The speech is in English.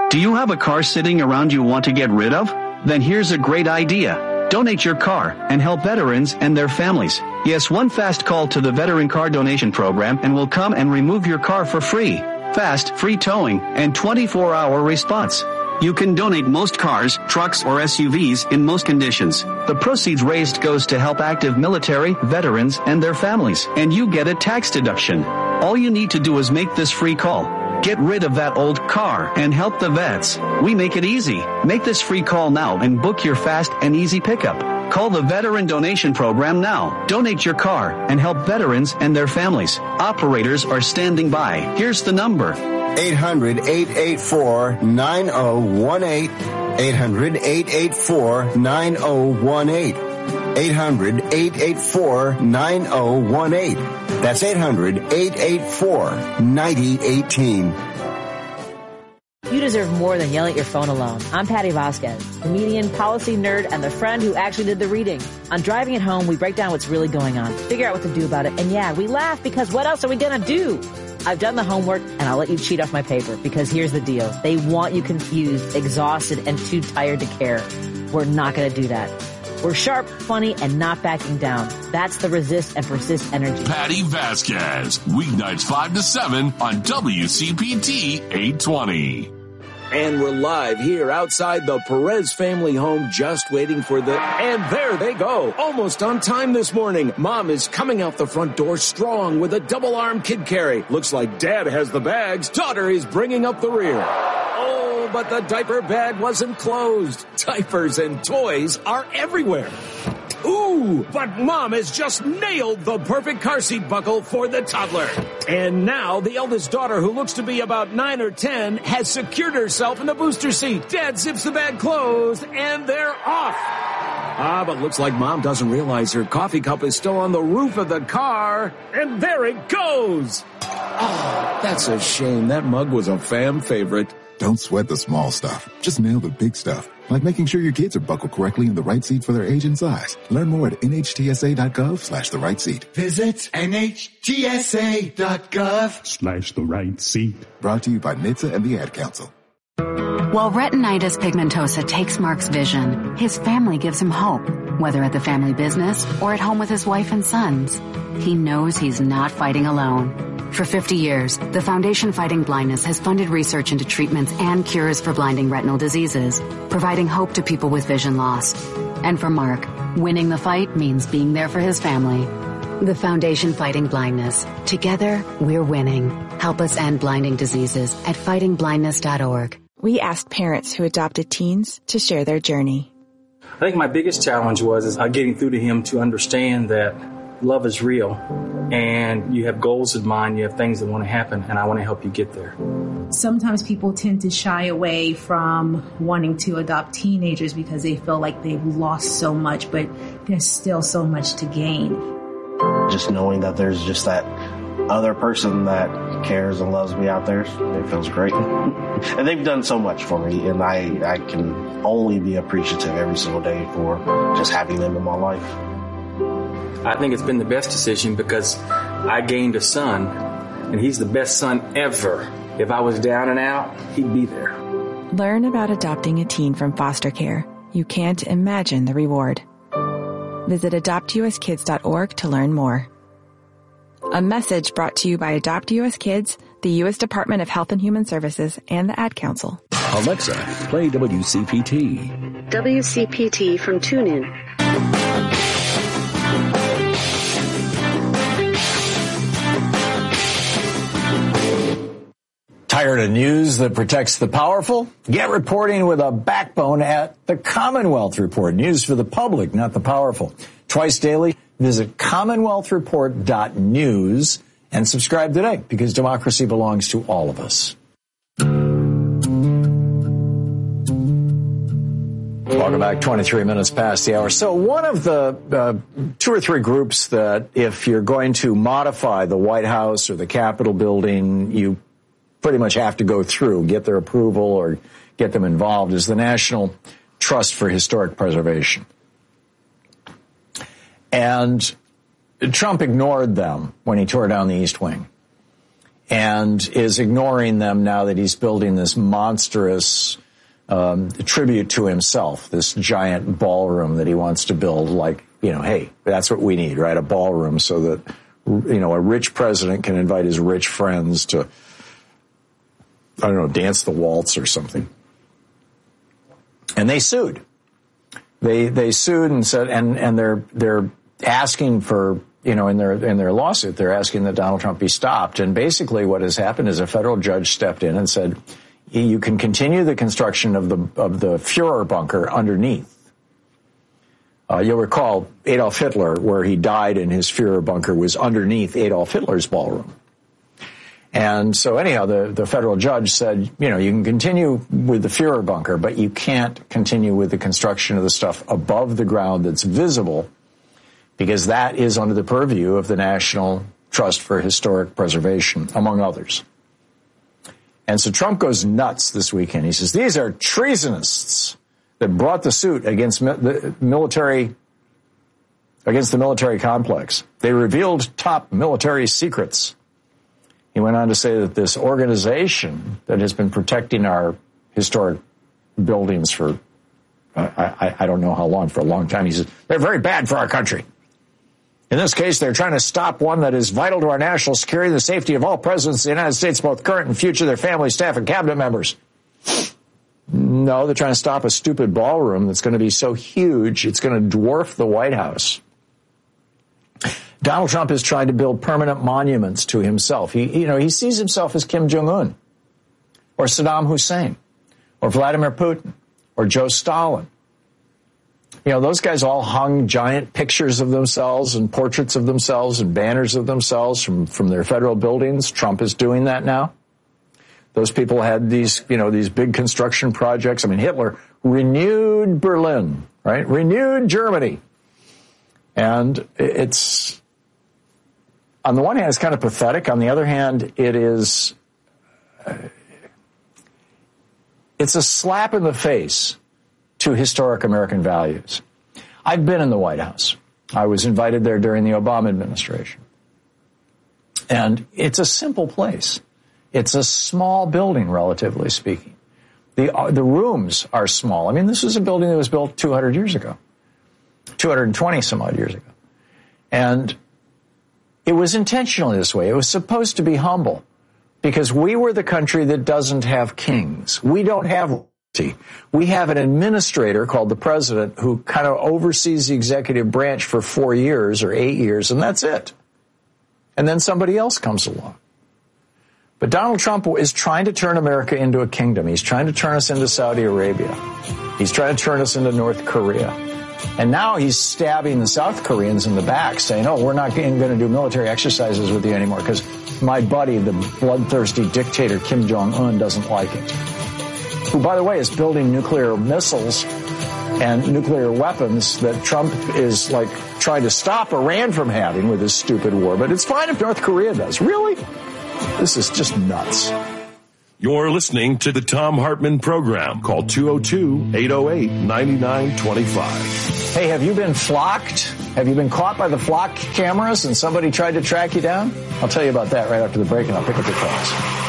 Do you have a car sitting around you want to get rid of? Then here's a great idea. Donate your car and help veterans and their families. Yes, one fast call to the Veteran Car Donation Program and we'll come and remove your car for free. Fast, free towing, and 24-hour response. You can donate most cars, trucks, or SUVs in most conditions. The proceeds raised goes to help active military, veterans, and their families. And you get a tax deduction. All you need to do is make this free call. Get rid of that old car and help the vets. We make it easy. Make this free call now and book your fast and easy pickup. Call the Veteran Donation Program now. Donate your car and help veterans and their families. Operators are standing by. Here's the number. 800-884-9018. 800-884-9018. 800-884-9018. That's 800-884-9018. You deserve more than yelling at your phone alone. I'm Patty Vasquez, comedian, policy nerd, and the friend who actually did the reading. On Driving It Home, we break down what's really going on, figure out what to do about it, and yeah, we laugh because what else are we gonna do? I've done the homework, and I'll let you cheat off my paper because here's the deal. They want you confused, exhausted, and too tired to care. We're not gonna do that. We're sharp, funny, and not backing down. That's the resist and persist energy. Patty Vasquez, weeknights 5 to 7 on WCPT 820. And we're live here outside the Perez family home, just waiting for and there they go. Almost on time this morning. Mom is coming out the front door strong with a double-arm kid carry. Looks like Dad has the bags. Daughter is bringing up the rear. Oh, but the diaper bag wasn't closed. Diapers and toys are everywhere. Ooh, but Mom has just nailed the perfect car seat buckle for the toddler. And now the eldest daughter, who looks to be about 9 or 10, has secured herself in the booster seat. Dad zips the bag closed, and they're off. But looks like Mom doesn't realize her coffee cup is still on the roof of the car. And there it goes. Oh, that's a shame. That mug was a fam favorite. Don't sweat the small stuff. Just nail the big stuff. Like making sure your kids are buckled correctly in the right seat for their age and size. Learn more at nhtsa.gov/the right seat. Visit nhtsa.gov/the right seat. Brought to you by NHTSA and the Ad Council. While retinitis pigmentosa takes Mark's vision, his family gives him hope, whether at the family business or at home with his wife and sons. He knows he's not fighting alone. For 50 years, the Foundation Fighting Blindness has funded research into treatments and cures for blinding retinal diseases, providing hope to people with vision loss. And for Mark, winning the fight means being there for his family. The Foundation Fighting Blindness. Together, we're winning. Help us end blinding diseases at fightingblindness.org. We asked parents who adopted teens to share their journey. I think my biggest challenge was getting through to him to understand that love is real, and you have goals in mind, you have things that want to happen, and I want to help you get there. Sometimes people tend to shy away from wanting to adopt teenagers because they feel like they've lost so much, but there's still so much to gain. Just knowing that there's just that other person that cares and loves me out there, it feels great. And they've done so much for me, and I can only be appreciative every single day for just having them in my life. I think it's been the best decision because I gained a son, and he's the best son ever. If I was down and out, he'd be there. Learn about adopting a teen from foster care. You can't imagine the reward. Visit adoptuskids.org to learn more. A message brought to you by Adopt U.S. Kids, the U.S. Department of Health and Human Services, and the Ad Council. Alexa, play WCPT. WCPT from TuneIn. Tired of news that protects the powerful? Get reporting with a backbone at the Commonwealth Report. News for the public, not the powerful. Twice daily, visit commonwealthreport.news and subscribe today because democracy belongs to all of us. Welcome back, 23 minutes past the hour. So one of the 2 or 3 groups that if you're going to modify the White House or the Capitol building, you pretty much have to go through, get their approval or get them involved, is the National Trust for Historic Preservation. And Trump ignored them when he tore down the East Wing. and is ignoring them now that he's building this monstrous tribute to himself, this giant ballroom that he wants to build. Like, hey, that's what we need, right? A ballroom so that, a rich president can invite his rich friends to, I don't know, dance the waltz or something. And they sued. They sued and said, and they're asking for, in their lawsuit, they're asking that Donald Trump be stopped. And basically what has happened is a federal judge stepped in and said, you can continue the construction of the Fuhrer bunker underneath. You'll recall Adolf Hitler, where he died in his Fuhrer bunker, was underneath Adolf Hitler's ballroom. And so anyhow, the federal judge said, you can continue with the Fuhrer bunker, but you can't continue with the construction of the stuff above the ground that's visible, because that is under the purview of the National Trust for Historic Preservation, among others. And so Trump goes nuts this weekend. He says, these are treasonists that brought the suit against the military complex. They revealed top military secrets. He went on to say that this organization that has been protecting our historic buildings for, I don't know how long, for a long time, he says, they're very bad for our country. In this case, they're trying to stop one that is vital to our national security and the safety of all presidents of the United States, both current and future, their family, staff, and cabinet members. No, they're trying to stop a stupid ballroom that's going to be so huge, it's going to dwarf the White House. Donald Trump is trying to build permanent monuments to himself. He sees himself as Kim Jong-un, or Saddam Hussein, or Vladimir Putin, or Joe Stalin. Those guys all hung giant pictures of themselves and portraits of themselves and banners of themselves from their federal buildings. Trump is doing that now. Those people had these big construction projects. I mean, Hitler renewed Berlin, right? Renewed Germany. And it's, on the one hand, it's kind of pathetic. On the other hand, it's a slap in the face to historic American values. I've been in the White House. I was invited there during the Obama administration. And it's a simple place. It's a small building, relatively speaking. The rooms are small. I mean, this is a building that was built 200 years ago, 220 some odd years ago. And it was intentionally this way. It was supposed to be humble, because we were the country that doesn't have kings. We don't have. We have an administrator called the president who kind of oversees the executive branch for 4 years or 8 years, and that's it. And then somebody else comes along. But Donald Trump is trying to turn America into a kingdom. He's trying to turn us into Saudi Arabia. He's trying to turn us into North Korea. And now he's stabbing the South Koreans in the back, saying, we're not going to do military exercises with you anymore because my buddy, the bloodthirsty dictator Kim Jong-un, doesn't like it. Who, by the way, is building nuclear missiles and nuclear weapons that Trump is, trying to stop Iran from having with his stupid war. But it's fine if North Korea does. Really? This is just nuts. You're listening to the Thom Hartmann Program. Call 202-808-9925. Hey, have you been flocked? Have you been caught by the flock cameras and somebody tried to track you down? I'll tell you about that right after the break, and I'll pick up your calls.